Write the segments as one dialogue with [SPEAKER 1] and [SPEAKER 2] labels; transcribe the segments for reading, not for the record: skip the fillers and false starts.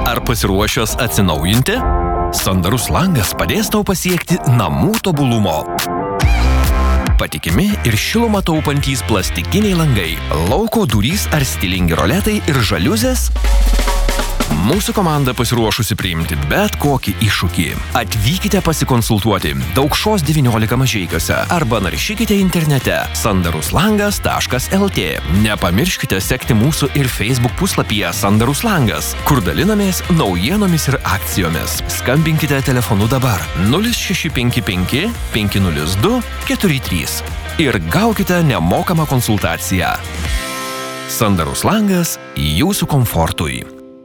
[SPEAKER 1] Ar pasiruošęs atsinaujinti? Sandarus langas padės tau pasiekti namų tobulumo. Patikimi ir šilumą taupantys plastikiniai langai, lauko durys ar stilingi roletai ir žaliuzės? Mūsų komanda pasiruošusi priimti bet kokį iššūkį. Atvykite pasikonsultuoti Daukšos 19 Mažeikiuose arba naršykite internete sandaruslangas.lt. Nepamirškite sekti mūsų ir Facebook puslapyje Sandarus langas, kur dalinamės naujienomis ir akcijomis. Skambinkite telefonu dabar 0655 502 43 ir gaukite nemokamą konsultaciją. Sandarus langas jūsų komfortui.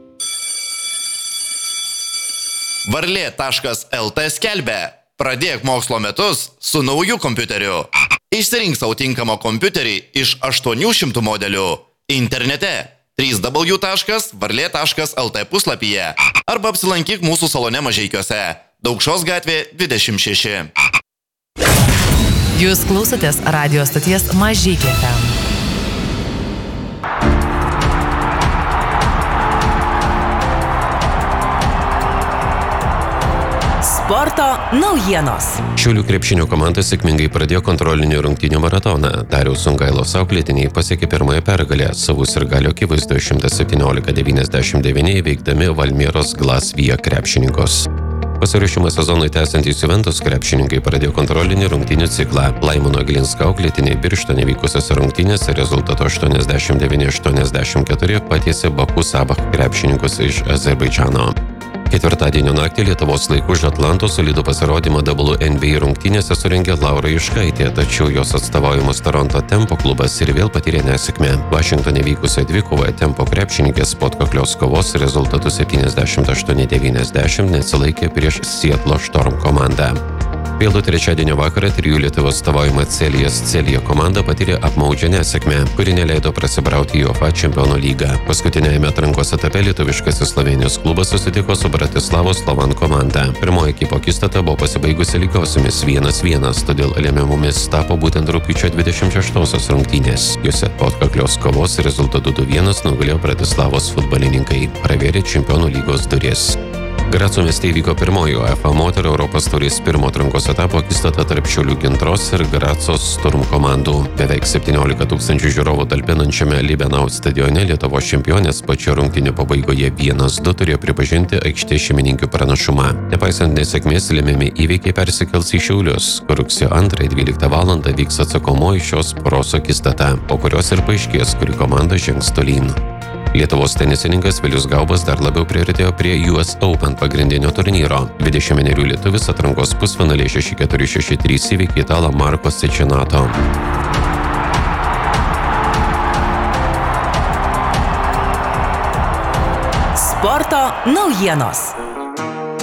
[SPEAKER 2] Varlė.lt skelbia: pradėk mokslo metus su nauju kompiuteriu. Išsirink savo tinkamą kompiuterį iš 800 modelių. Internete www.varlė.lt puslapyje arba apsilankyk mūsų salone Mažeikiuose, Daukšos gatvė 26.
[SPEAKER 3] Jūs klausotės radio stoties Mažeikiai FM. Sporto naujienos.
[SPEAKER 4] Šiaulių krepšinio komanda sėkmingai pradėjo kontrolinį rungtynių maratoną. Dariaus Sungailos auklėtiniai pasiekė pirmąją pergalę. Savų sirgalių akivaizdoje 117-99 įveikdami Valmieros Glasvija krepšininkus. Pasiruošimą sezonui tęsiantys Juventus krepšininkai pradėjo kontrolinį rungtynių ciklą. Laimono Glinsko auklėtiniai Birštone vykusiose rungtynėse rezultatu 89-84 patiesė Baku Sabah krepšininkus iš Azerbaidžano. Ketvirtadienio naktį Lietuvos laiku už Atlanto solidų pasirodymą WNBA rungtynėse surengė Laura Juškaitė, tačiau jos atstovaujamos Toronto Tempo klubas ir vėl patyrė nesėkmę. Vašingtone vykusioje dvikovoje Tempo krepšininkės po atkaklios kovos rezultatu 78-90 neatsilaikė prieš Seattle Storm komandą. Vėlų trečiadienio vakarą trijų Lietuvos atstovaujama Celija komanda patyrė apmaudžią nesėkmę, kuri neleido prasibrauti į UEFA čempionų lygą. Paskutinėjame atrankos etape lietuviškasis Slovenijos klubas susitiko su Bratislavos Slovan komanda. Pirmoji ekipo akistata buvo pasibaigusi lygiosiomis 1-1, todėl lemiamomis tapo būtent rugpjūčio 26 rungtynės. Jose po atkaklios kovos rezultatu 2-1 nugalėjo Bratislavos futbolininkai, pravėrė čempionų lygos duris. Graco mieste įvyko pirmoji UEFA moterų Europos taurės pirmo atrankos etapo akistata tarp Šiaulių Gintros ir Gracos Sturm komandų. Beveik 17 000 žiūrovų talpinančiame Liebenau stadione Lietuvos čempionės pačio rungtynių pabaigoje 1-2 turėjo pripažinti aikštės šeimininkių pranašumą. Nepaisant nesėkmės, lemiami įvykiai persikels į Šiaulius, kur rugsėjo 2-12 val. Vyks atsakomoji šios poros akistata, po kurios ir paaiškės, kuri komanda žengs tolyn. Lietuvos tenisininkas Vilius Gaubas dar labiau priartėjo prie US Open pagrindinio turnyro. 20-merių lietuvis atrankos pusfinalį 6-4-6-3 įveikė italą Marko Cecchinato.
[SPEAKER 3] Sporto naujienos.